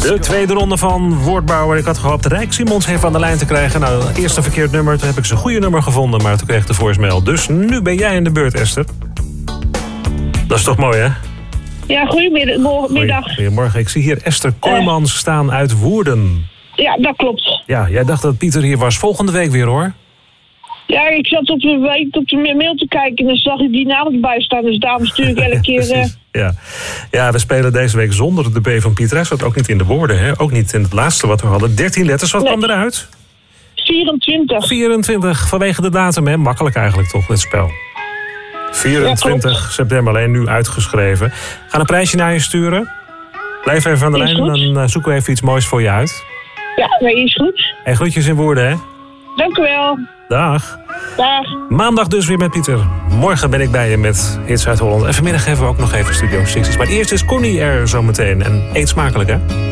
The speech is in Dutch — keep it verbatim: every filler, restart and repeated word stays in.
De tweede ronde van Woordbouwer. Ik had gehoopt Rijk Simons even aan de lijn te krijgen. Nou, eerst een verkeerd nummer. Toen heb ik zijn goede nummer gevonden, maar toen kreeg ik de voicemail. Dus nu ben jij in de beurt, Esther. Dat is toch mooi, hè? Ja, goedemiddag. Goedemorgen. Ik zie hier Esther Kooijmans uh, staan uit Woerden. Ja, dat klopt. Ja, jij dacht dat Pieter hier was. Volgende week weer, hoor. Ja, ik zat op de, week, op de mail te kijken en dan zag ik die naam erbij staan. Dus daarom stuur ik elke keer... Uh... ja. ja, we spelen deze week zonder de B van Pieter. Hij zat ook niet in de woorden, hè? Ook niet in het laatste wat we hadden. dertien letters, wat nee. kwam eruit? vierentwintig. vierentwintig, vanwege de datum, hè? Makkelijk eigenlijk toch, dit spel. vierentwintig ja, september, alleen nu uitgeschreven. Ga een prijsje naar je sturen. Blijf even aan de lijn en dan zoeken we even iets moois voor je uit. Ja, nee, is goed. En groetjes in Woerden, hè? Dank u wel. Dag. Dag. Maandag dus weer met Pieter. Morgen ben ik bij je met Hits uit Holland. En vanmiddag hebben we ook nog even Studio zestig. Maar eerst is Connie er zometeen. En eet smakelijk, hè?